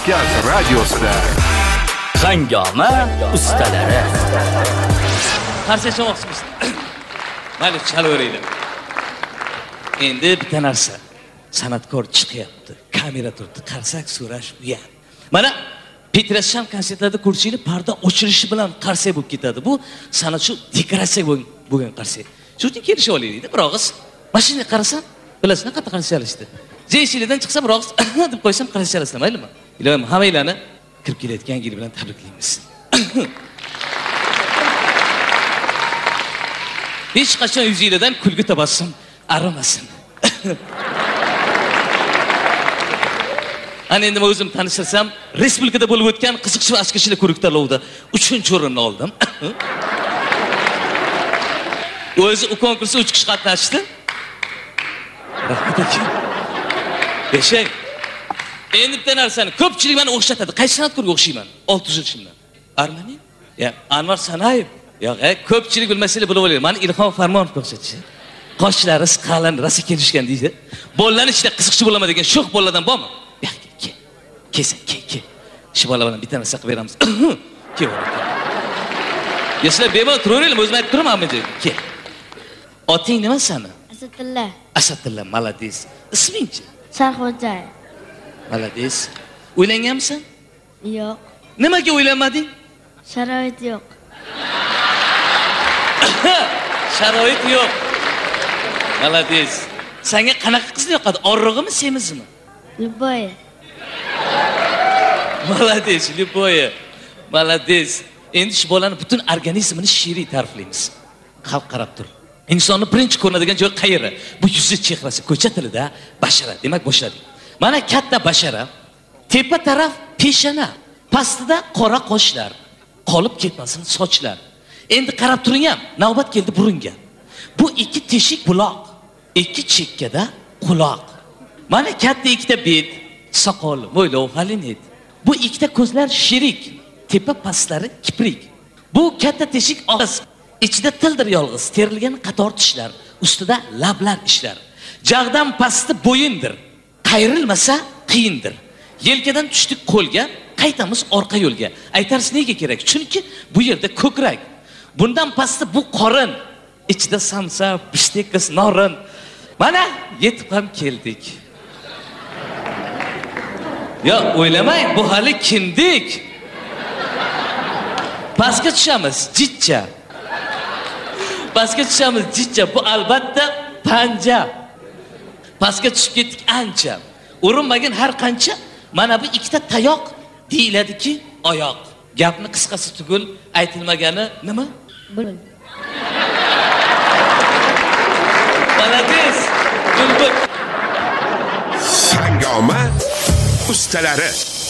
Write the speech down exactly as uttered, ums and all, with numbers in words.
Kavkaz radiosida Hangoma ustalari. Qarshi chamoqchimiz. Mayli, chalaveringlar. Endi bitta narsa. San'atkor chiqyapti. Kamera turibdi. Qarsak so'rash u ham. Mana Petrasham konsertlarda ko'rishinglar parda ochilishi bilan qarsak bo'lib ketadi. Bu sana shu dekoratsiya bo'lgan qarsak. Shu uchun kelishib olaylik-da, biroq mashinaga qarasam, bilasizlar qanaqa qarsak olishdi. Jeyshilidan chiqsam, biroq deb qo'ysam qarsak olasizlar, maylimi? Ilohim, hammanglarni kirib kelayotgan yil bilan tabriklaymiz. Hech qachon yuzingizdan kulgi tabassum arimasin. Ana endi men o'zim tanishtirsam, respublikada bo'lib o'tgan qiziqchi va askishli ko'rik tanlovida uchinchi o'rinni oldim. O'zi u konkursda uch kishi qatnashdi. Rahmat aka. Beshak. Endi bitta narsani ko'pchilik meni o'xshatadi. Qaysi san'atkorga o'xshayman? olti yuz yildan. Armani? Ya, Anvar Sanayev. Yo'q, ko'pchilik bilmasanglar bo'lib o'ylaydi. Meni Ilhom Farmonovga o'xshatishdi. Qoshlari qalin, rasa kelishgan deydi. Bolalar ichida qiziqchi bo'laman degan sho'x bolalardan bormi? Yo'q, kel. Kelsa, kel, kel. Shu bolalar bilan bitta narsa qilib beramiz. Kel. Yoslar bemalol turaveringlar, o'zim aytib turaman men joyga. Kel. Oting nima sani? Asadilla. Asadilla, malades. Isming-chi? Sarxo'jayev. Malades. Uylanganmisan? Yo'q. Nimaga uylanmading? Sharoit yo'q. Sharoit yo'q. Malades. Senga qanaqa qiz yoqadi? Orrig'imi, semizmi? Любое. Malades, любое. Malades. Endi shu bolaning butun organizmini she'riy ta'riflaymiz. Xalq qarab tur. Insonni birinchi ko'rinadigan joy qayeri? Bu yuzi, chehrasi, ko'cha tilida bashara. Demak, boshladik. Mana katta bashara, tepa taraf peshana, pastida qora qoshlar, qolib ketmasin sochlar. Endi qarab turing ham, navbat keldi burunga. Bu ikki teshik buloq, ikki chekkada quloq. Mana katta ikkita bet, soqol, mo'ylov, halinit. Bu ikkita ko'zlar shirik, tepa pastlari kiprik. Bu katta teshik og'iz, ichida tildir yolg'iz, terilgan qator tishlar, ustida lablar ishlar. Jag'dan pasti bo'yindir. Qayrilmasa qiyindir. Yelkadan tushdik qo'lga, qaytamiz orqa yo'lga. Aytarsiz nega kerak? Chunki bu yerda ko'krak. Bundan pasti bu qorin. Ichida samsa, bishtek qiz norin. Mana yetib ham keldik. Yo, o'ylamang, bu hali kindik. Pastga tushamiz, jitcha. Pastga tushamiz, jitcha. Bu albatta panja. Pastga tushib ketdik ancha. Urinmagan har qancha mana bu ikkita tayoq deyiladiki oyoq. Gapni qisqasi tugul, aytilmagani nima? Bulbul. Malades, bulbul. Hangoma ustalari.